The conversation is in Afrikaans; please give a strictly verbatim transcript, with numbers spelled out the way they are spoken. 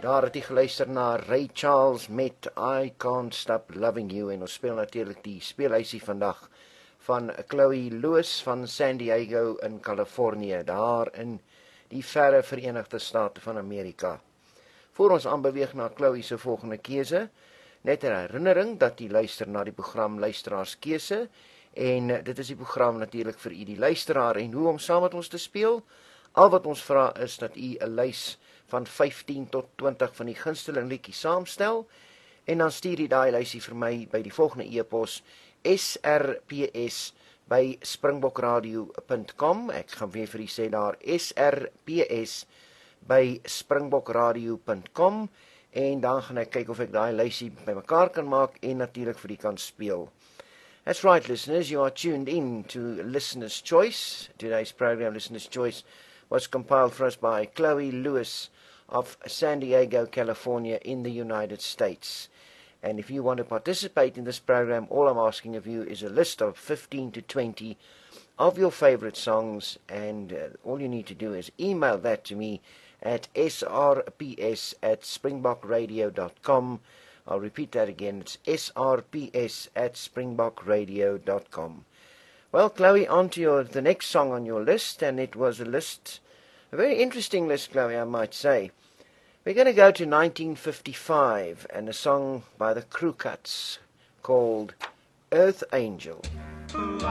Daar het jy geluister na Ray Charles met I Can't Stop Loving You, en ons speel natuurlik die speelhuisie vandag van Chloe Lewis van San Diego in Californië, daar in die verre Verenigde State van Amerika. Voor ons aanbeweeg na Chloe se volgende keuse, net 'n herinnering dat jy luister na die program Luisteraarskeuse, en dit is die program natuurlik vir u die luisteraar, en hoe om saam met ons te speel. Al wat ons vra is dat u 'n lys van vyftien tot twintig van die gunsteling liedjies saamstel, en dan stuur jy daai lysie vir my by die volgende e-pos, S R P S by springbokradio punt com. Ek gaan weer vir u sê daar, S R P S by springbokradio punt com, en dan gaan ek kyk of ek daai lysie bymekaar kan maak, en natuurlik vir u kan speel. That's right, listeners, you are tuned in to Listener's Choice. Today's program, Listener's Choice, was compiled for us by Chloe Lewis of San Diego, California, in the United States. And if you want to participate in this program, all I'm asking of you is a list of fifteen to twenty of your favorite songs, and uh, all you need to do is email that to me at s r p s at springbok radio dot com. I'll repeat that again, it's s r p s at springbok radio dot com. Well, Chloe, on to your, the next song on your list, and it was a list, a very interesting list, Chloe, I might say. We're going to go to nineteen fifty-five, and a song by the Crew Cuts called Earth Angel.